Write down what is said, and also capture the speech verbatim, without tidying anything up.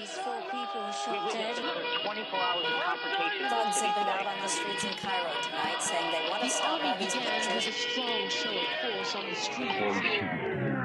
these four people who shot We dead. another twenty-four hours of confrontation. Thugs have been out on the streets in Cairo tonight saying they want to The stop all army these began pictures. with a strong show of force on the street.